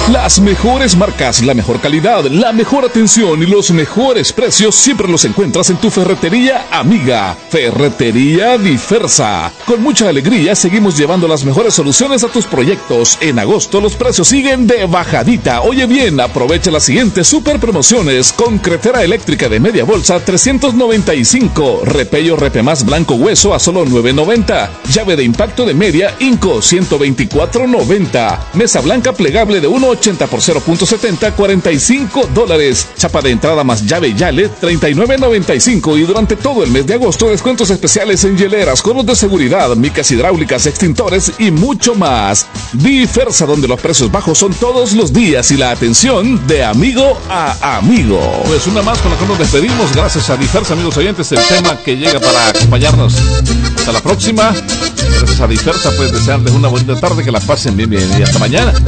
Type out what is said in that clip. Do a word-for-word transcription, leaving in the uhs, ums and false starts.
Las mejores marcas, la mejor calidad, la mejor atención y los mejores precios siempre los encuentras en tu ferretería amiga. Ferretería Diversa. Con mucha alegría seguimos llevando las mejores soluciones a tus proyectos. En agosto los precios siguen de bajadita. Oye bien, aprovecha las siguientes super promociones. Concretera eléctrica de media bolsa trescientos noventa y cinco. Repello Repemás blanco hueso a solo nueve noventa. Llave de impacto de media Inco ciento veinticuatro noventa. Mesa blanca plegable de uno ochenta por cero punto setenta, cuarenta y cinco dólares. Chapa de entrada más llave Yale, treinta y nueve noventa y cinco. Y durante todo el mes de agosto, descuentos especiales en hieleras, conos de seguridad, micas hidráulicas, extintores y mucho más. Diversa, donde los precios bajos son todos los días y la atención de amigo a amigo. Pues una más con la que nos despedimos. Gracias a Diversa, amigos oyentes, el tema que llega para acompañarnos. Hasta la próxima. Gracias a Diversa, pues desearles una bonita tarde, que la pasen bien, bien y hasta mañana.